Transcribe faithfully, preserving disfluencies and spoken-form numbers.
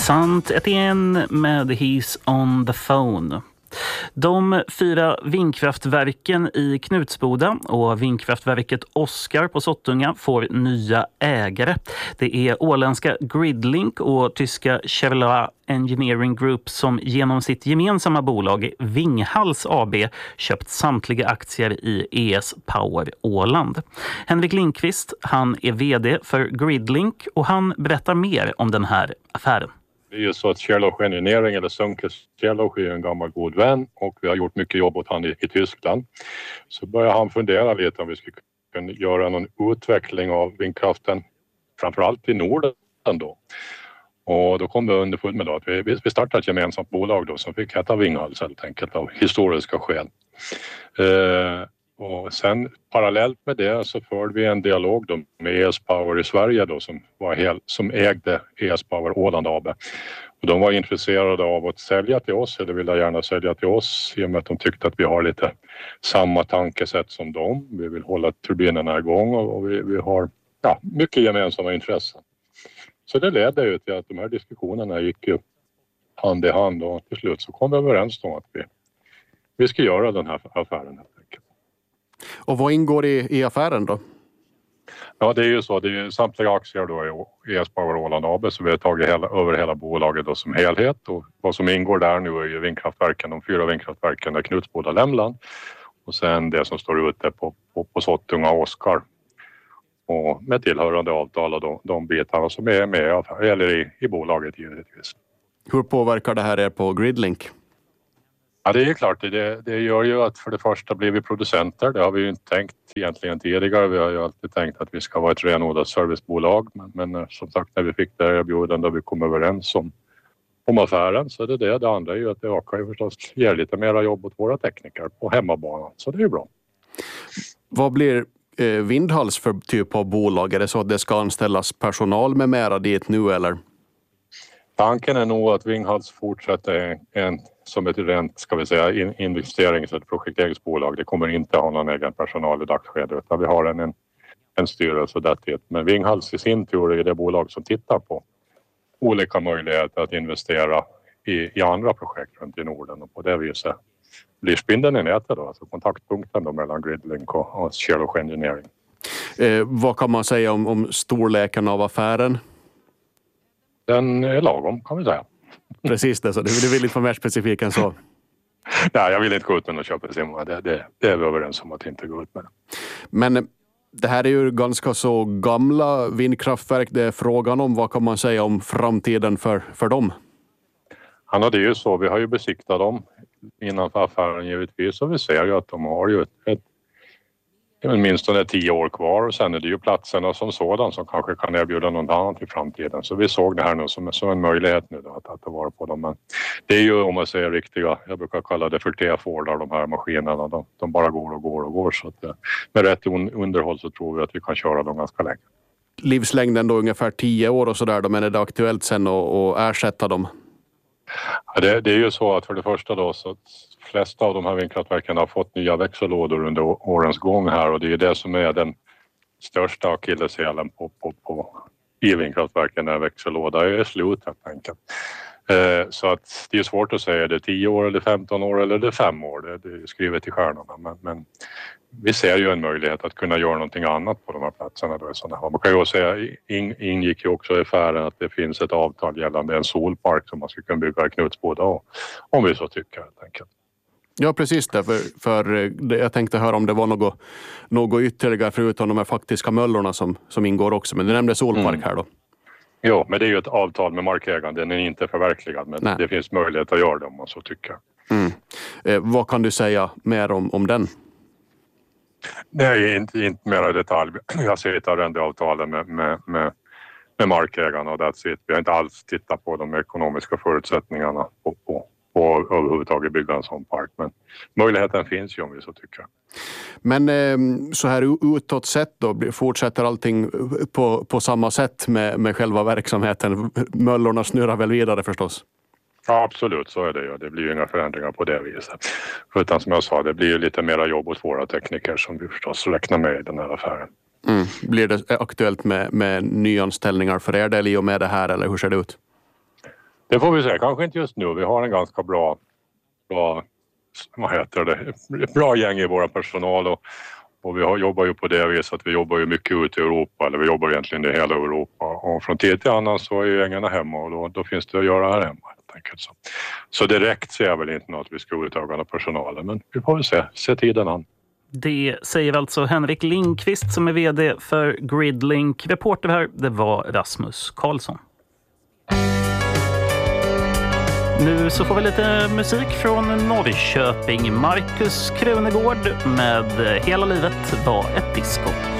Sant Etienne med He's on the phone. De fyra vindkraftverken i Knutsboda och vindkraftverket Oskar på Sottunga får nya ägare. Det är åländska Gridlink och tyska Chevrolet Engineering Group som genom sitt gemensamma bolag Vinghals A B köpt samtliga aktier i E S Power Åland. Henrik Lindqvist, han är vd för Gridlink och han berättar mer om den här affären. Det är ju så att Chevrolet Engineering eller Sönke Chevrolet är en gammal god vän och vi har gjort mycket jobb åt han i, i Tyskland. Så börjar han fundera lite om vi skulle kunna göra någon utveckling av vindkraften, framförallt i Norden då. Och då kom vi underfund med då att vi, vi startade ett gemensamt bolag då som fick heta Vinghals helt enkelt av historiska skäl. Eh, och sen parallellt med det så förde vi en dialog då med E S Power i Sverige då som, var hel, som ägde E S Power Åland A B. Och de var intresserade av att sälja till oss, eller ville gärna sälja till oss i och med att de tyckte att vi har lite samma tankesätt som dem. Vi vill hålla turbinerna igång och, och vi, vi har ja, mycket gemensamma intressen. Så det ledde ju till att de här diskussionerna gick ju hand i hand och till slut så kom vi överens om att vi, vi ska göra den här affären helt enkelt. Och vad ingår i, i affären då? Ja, det är ju så. Det är samtliga aktier då i E S Power Åland A B så vi har tagit hela, över hela bolaget då som helhet. Och vad som ingår där nu är ju vindkraftverken, de fyra vindkraftverken där Knutsboda Lämland. Och sen det som står ute på, på, på Sottunga och Oskar. Och med tillhörande avtal och de, de bitarna som är med eller i, i bolaget givetvis. Hur påverkar det här er på Gridlink? Ja, det är klart. Det, det gör ju att för det första blir vi producenter. Det har vi ju inte tänkt egentligen tidigare. Vi har ju alltid tänkt att vi ska vara ett renodlat servicebolag. Men, men som sagt, när vi fick det erbjudande och vi kom överens om, om affären så är det det. Det andra är ju att det ökar ju förstås ger lite mera jobb åt våra tekniker på hemmabanan. Så det är ju bra. Vad blir eh, Vinghals för typ av bolag? Är det så att det ska anställas personal med mera dit nu eller? Tanken är nog att Vinghals fortsätter en, en, som ett rent ska vi säga, in, investerings- eller projekteringsbolag. Det kommer inte ha någon egen personal i dagskedet utan vi har en, en, en styrelse där till. Men Vinghals i sin tur är det bolag som tittar på olika möjligheter att investera i, i andra projekt runt i Norden och på det viset blir spindeln i nätet då, alltså kontaktpunkten då mellan Gridlink och, och Chevrolet Engineering. Eh, vad kan man säga om, om storleken av affären? Den är lagom kan vi säga. Precis det, så du vill inte vara mer specifik än så. Nej, jag vill inte gå ut med något köpesimmar. Det, det, det är vi överens om att inte gå ut med. Men det här är ju ganska så gamla vindkraftverk. Det är frågan om vad kan man säga om framtiden för, för dem? Ja, det är ju så. Vi har ju besiktat dem innanför affären givetvis och vi ser ju att de har ju ett, ett minst tio år kvar och sen är det ju platserna som sådan som kanske kan erbjuda något annat i framtiden. Så vi såg det här nu som, som en möjlighet nu då, att, att vara på dem. Men det är ju om man säger riktiga, jag brukar kalla det för T-Fordar, de här maskinerna. De, de bara går och går och går. Så att, med rätt underhåll så tror vi att vi kan köra dem ganska länge. Livslängden då ungefär tio år och sådär, men är det aktuellt sen att, att ersätta dem? Ja, det, det är ju så att för det första då så att flesta av de här vindkraftverken har fått nya växellådor under årens gång här och det är det som är den största akilleshälen på, på, på i vindkraftverken när växellåda är slut helt enkelt. Eh, så att det är svårt att säga, det är tio år eller femton år eller det är fem år, det, det är skrivet i stjärnorna men, men vi ser ju en möjlighet att kunna göra någonting annat på de här platserna. Då. Man kan ju säga, in, ingick ju också i affären att det finns ett avtal gällande en solpark som man ska kunna bygga i Knutsboda om vi så tycker helt enkelt. Ja, precis det. För, för jag tänkte höra om det var något, något ytterligare förutom de här faktiska möllorna som, som ingår också. Men du nämnde solpark mm. här då. Jo, men det är ju ett avtal med markägaren. Den är inte förverkligad, men Nej. det finns möjlighet att göra det om man så tycker. Mm. Eh, vad kan du säga mer om, om den? Nej, inte, inte mer i detalj. Jag ser ett arrendeavtal med, med, med, med markägarna och that's it. Vi har inte alls tittat på de ekonomiska förutsättningarna på, på, på överhuvudtaget bygga en sån park. Men möjligheten finns ju om vi så tycker. Men eh, så här utåt sett då, fortsätter allting på, på samma sätt med, med själva verksamheten? Möllorna snurrar väl vidare förstås? Ja, absolut, så är det ju. Det blir ju inga förändringar på det viset. Utan som jag sa, det blir ju lite mera jobb åt våra tekniker som vi förstås räknar med i den här affären. Mm. Blir det aktuellt med, med nyanställningar för er del i och med det här eller hur ser det ut? Det får vi se, kanske inte just nu. Vi har en ganska bra, bra vad heter det, bra gäng i våra personal och, och vi har, jobbar ju på det viset att vi jobbar ju mycket ute i Europa, eller vi jobbar egentligen i hela Europa, och från tid till annan så är ju gängarna hemma och då, då finns det att göra här hemma helt enkelt. Så, så direkt ser jag väl inte något att vi ska utöka personalen, men vi får väl se, se tiden an. Det säger alltså Henrik Lindqvist som är vd för Gridlink. Reporter här, det var Rasmus Karlsson. Nu så får vi lite musik från Norrköping. Marcus Krunegård med Hela livet var ett disco.